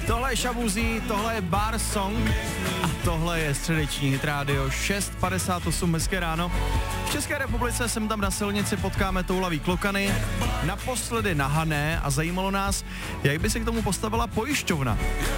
Tohle je Shabuzi, tohle je Bar Song a tohle je středeční Hit Radio 6:58, hezké ráno. V České republice sem tam na silnici potkáme toulavý klokany, naposledy na Hané a zajímalo nás, jak by se k tomu postavila pojišťovna.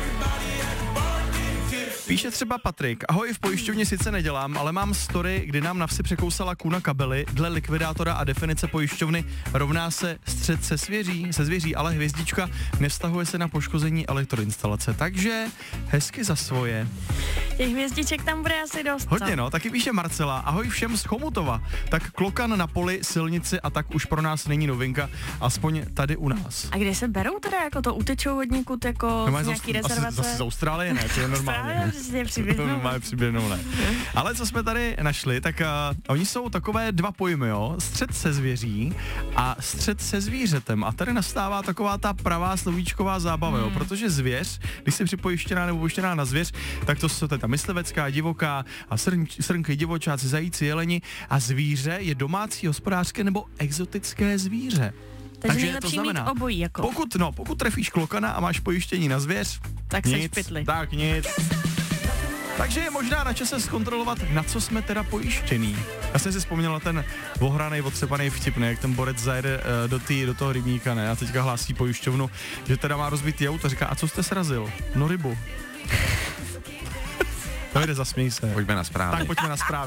Píše třeba Patrik, ahoj, v pojišťovně sice nedělám, ale mám story, kdy nám na vsi překousala kůna kabely, dle likvidátora a definice pojišťovny rovná se střet se zvěří, ale hvězdička nevztahuje se na poškození elektroinstalace, takže hezky za svoje. Těch hvězdiček tam bude asi dost. Hodně, no, taky píše Marcela, ahoj všem z Chomutova, tak klokan na poli, silnici a tak už pro nás není novinka, aspoň tady u nás. A kde se berou teda, jako to utečou od někud, jako z nějaký rezervace? Asi z Austrálie, ne, to je normálně. Přiběhnou, ne. Ale co jsme tady našli, tak oni jsou takové dva pojmy, jo, střet se zvěří a střet se zvířetem a tady nastává taková ta pravá slovíčková zábava, jo, protože zvěř, když jsi připojištěná nebo pojištěná na zvěř, tak to je ta myslivecká, divoká a srnky, divočáci, zajíci, jeleni a zvíře je domácí, hospodářské nebo exotické zvíře. Takže to znamená, mít obojí, jako. Pokud trefíš klokana a máš pojištění na zvěř, tak seš pytli. Tak nic. Takže je možná na čase zkontrolovat, na co jsme teda pojištěný. Já jsem si vzpomněl na ten ohranej, otřepaný vtip, ne, jak ten borec zajede do toho rybníka, ne, a teďka hlásí pojišťovnu, že teda má rozbitý auto, říká, a co jste srazil? No rybu. To jde, zasměj se. Pojďme na zprávy. Tak pojďme na zprávy.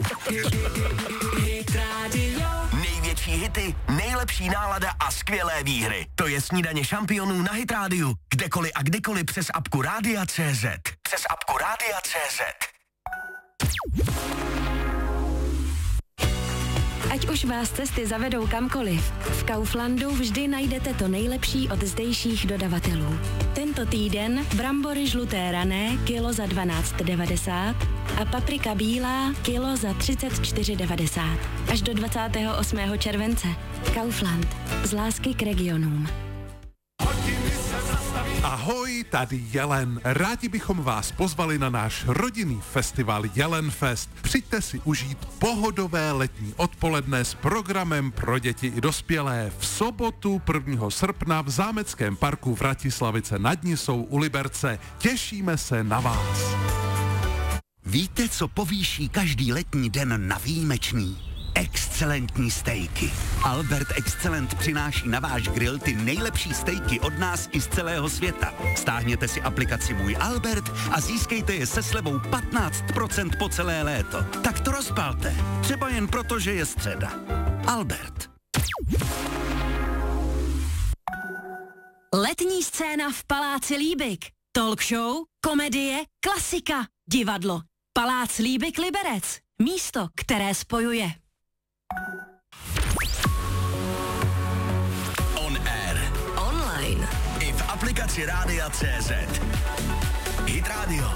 Největší hity, nejlepší nálada a skvělé výhry. To je snídaně šampionů na Hit Radio. Kdekoliv a kdykoliv přes apku Rádia.cz. Přes apku Rádia.cz. Ať už vás cesty zavedou kamkoliv, v Kauflandu vždy najdete to nejlepší od zdejších dodavatelů. Tento týden brambory žluté rané kilo za 12,90 a paprika bílá kilo za 34,90. Až do 28. července. Kaufland. Z lásky k regionům. Ahoj, tady Jelen. Rádi bychom vás pozvali na náš rodinný festival Jelenfest. Přijďte si užít pohodové letní odpoledne s programem pro děti i dospělé v sobotu 1. srpna v Zámeckém parku v Vratislavice nad Nisou u Liberce. Těšíme se na vás. Víte, co povýší každý letní den na výjimečný? Excelentní stejky. Albert Excellent přináší na váš grill ty nejlepší stejky od nás i z celého světa. Stáhněte si aplikaci Můj Albert a získejte je se slevou 15% po celé léto. Tak to rozpalte. Třeba jen proto, že je středa. Albert. Letní scéna v Paláci Líbik. Talk show, komedie, klasika, divadlo. Palác Líbik Liberec. Místo, které spojuje. On air. Online. I v aplikaci Rádia.cz. Hit Radio.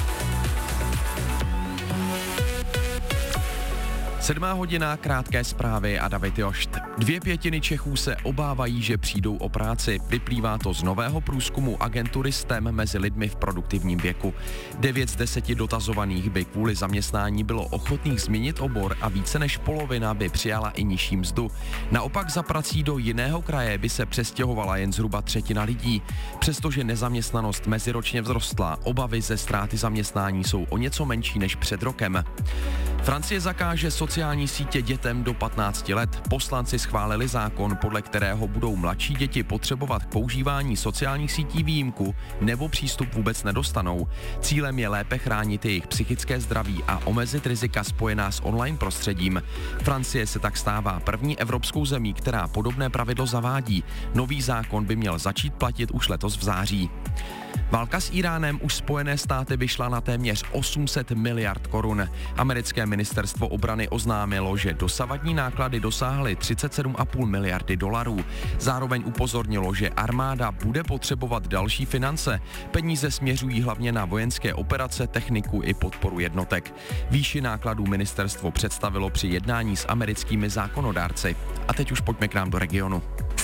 7:00, krátké zprávy a David Jošt. 2/5 Čechů se obávají, že přijdou o práci. Vyplývá to z nového průzkumu agentury STEM mezi lidmi v produktivním věku. 9 z 10 dotazovaných by kvůli zaměstnání bylo ochotných změnit obor a více než polovina by přijala i nižší mzdu. Naopak za prací do jiného kraje by se přestěhovala jen zhruba 1/3 lidí. Přestože nezaměstnanost meziročně vzrostla, obavy ze ztráty zaměstnání jsou o něco menší než před rokem. Francie zakáže sociální sítě dětem do 15 let. Poslanci schválili zákon, podle kterého budou mladší děti potřebovat k používání sociálních sítí výjimku nebo přístup vůbec nedostanou. Cílem je lépe chránit jejich psychické zdraví a omezit rizika spojená s online prostředím. Francie se tak stává první evropskou zemí, která podobné pravidlo zavádí. Nový zákon by měl začít platit už letos v září. Válka s Íránem už Spojené státy vyšla na téměř 800 miliard korun. Americké ministerstvo obrany oznámilo, že dosavadní náklady dosáhly 37,5 miliardy dolarů. Zároveň upozornilo, že armáda bude potřebovat další finance. Peníze směřují hlavně na vojenské operace, techniku i podporu jednotek. Výši nákladů ministerstvo představilo při jednání s americkými zákonodárci. A teď už pojďme k nám do regionu.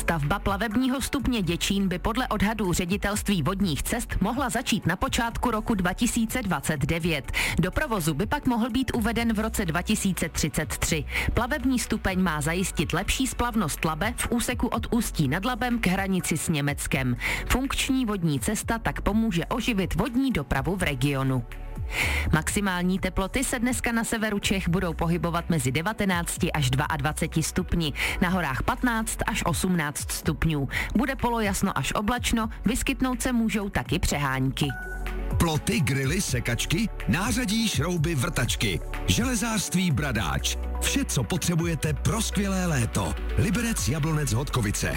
Stavba plavebního stupně Děčín by podle odhadů Ředitelství vodních cest mohla začít na počátku roku 2029. Do provozu by pak mohl být uveden v roce 2033. Plavební stupeň má zajistit lepší splavnost Labe v úseku od Ústí nad Labem k hranici s Německem. Funkční vodní cesta tak pomůže oživit vodní dopravu v regionu. Maximální teploty se dneska na severu Čech budou pohybovat mezi 19 až 22 stupni, na horách 15 až 18 stupňů. Bude polojasno až oblačno, vyskytnout se můžou taky přehánky. Ploty, grily, sekačky, nářadí, šrouby, vrtačky. Železářství Bradáč. Vše, co potřebujete pro skvělé léto. Liberec, Jablonec, Hodkovice.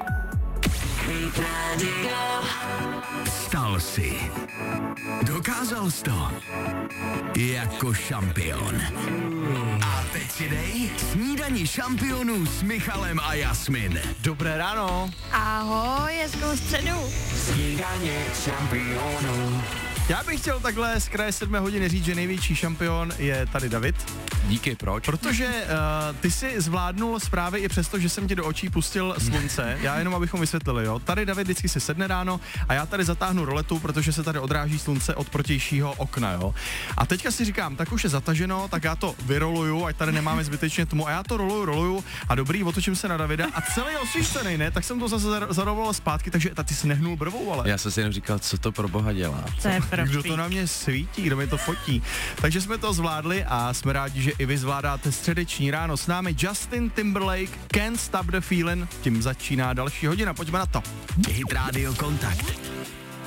Vstal si. Dokázal jsi to. Jako šampion. A teď si dej snídani šampionů s Michalem a Jasmin. Dobré ráno. Ahoj, hezkou středu. Snídaně šampionů. Já bych chtěl takhle z kraje 7 hodiny říct, že největší šampion je tady David. Díky, proč? Protože ty si zvládnul zprávy i přesto, že jsem ti do očí pustil slunce. Já jenom abychom vysvětlili, jo. Tady David vždycky si sedne ráno a já tady zatáhnu roletu, protože se tady odráží slunce od protějšího okna, jo. A teďka si říkám, tak už je zataženo, tak já to vyroluju, ať tady nemáme zbytečně tmu. A já to roluju a dobrý, otočím se na Davida a celý osvícený, ne? Tak jsem to zase zaroloval zpátky, takže ty si nehnul brvou, ale. Já jsem si jenom říkal, co to pro boha dělá. Kdo to na mě svítí, kdo mi to fotí. Takže jsme to zvládli a jsme rádi, že i vy zvládáte středeční ráno s námi. Justin Timberlake, Can't Stop the Feeling, tím začíná další hodina, pojďme na to. Hit Radio Kontakt.